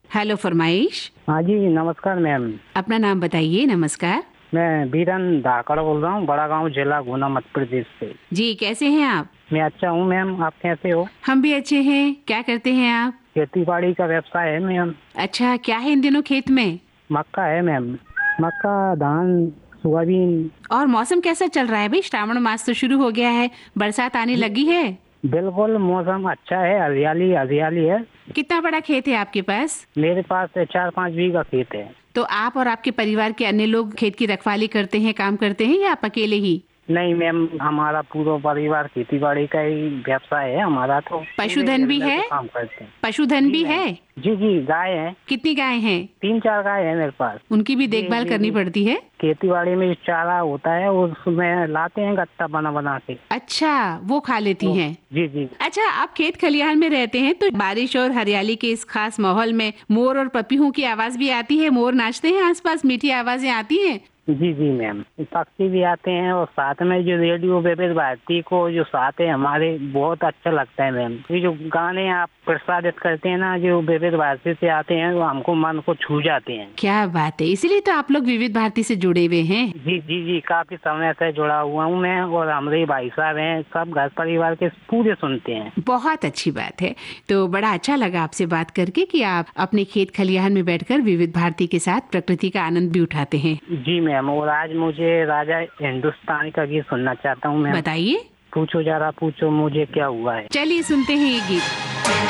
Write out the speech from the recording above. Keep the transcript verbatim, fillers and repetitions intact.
Hello फरमाइश। हाँ जी नमस्कार मैम। अपना नाम बताइए। नमस्कार। मैं बीरन धाकड़ बोल रहा हूँ, बड़ा गांव जिला गुना मध्य प्रदेश से। जी, कैसे हैं आप? मैं अच्छा हूँ मैम, आप कैसे हो? हम भी अच्छे हैं। क्या करते हैं आप? खेती बाड़ी का व्यवसाय है मैम। अच्छा, क्या है इन दिनों खेत में? मक्का है मैम, मक्का धान सोयाबीन। और मौसम कैसा चल रहा है भाई? श्रावण मास तो शुरू हो गया है, बरसात आने लगी है। बिल्कुल मौसम अच्छा है, हरियाली हरियाली है। कितना बड़ा खेत है आपके पास? मेरे पास चार पाँच बीघा खेत है। तो आप और आपके परिवार के अन्य लोग खेत की रखवाली करते हैं, काम करते हैं, या आप अकेले ही? नहीं मैम, हमारा पूरा परिवार खेती बाड़ी का ही व्यवसाय है हमारा, तो पूरे पशुधन भी मिलकर है? के काम करते हैं। पशुधन जी भी मैम। है? जी जी गाय है। कितनी गाय हैं? तीन चार गाय है मेरे पास। उनकी भी जी देखभाल जी करनी जी। पड़ती है? खेती बाड़ी में जो चारा होता है उसमें लाते हैं गत्ता बना बना के। अच्छा, वो खा लेती तो हैं। जी जी। अच्छा, आप खेत खलिहान में रहते हैं तो बारिश और हरियाली के इस खास माहौल में मोर और पपीहों की आवाज भी आती है? मोर नाचते हैं आसपास, मीठी आवाजें आती हैं? जी जी मैम, पक्षी भी आते हैं और साथ में जो रेडियो विविध भारती को जो साथ है हमारे, बहुत अच्छा लगता है मैम। ये जो गाने आप प्रसारित करते हैं ना, जो विविध भारती से आते हैं, वो हमको मन को छू जाते हैं। क्या बात है, इसीलिए तो आप लोग विविध भारती से जुड़े हुए हैं। जी जी जी, काफी समय से जुड़ा हुआ हूँ मैं, और हमारे भाई साहब हैं, सब घर परिवार के पूरे सुनते हैं। बहुत अच्छी बात है। तो बड़ा अच्छा लगा आपसे बात करके कि आप अपने खेत खलिहान में बैठकर विविध भारती के साथ प्रकृति का आनंद भी उठाते हैं। जी मैम, और आज मुझे राजा हिंदुस्तानी का गीत सुनना चाहता हूँ मैम। बताइए। पूछो जरा पूछो मुझे क्या हुआ है। चलिए सुनते हैं ये गीत।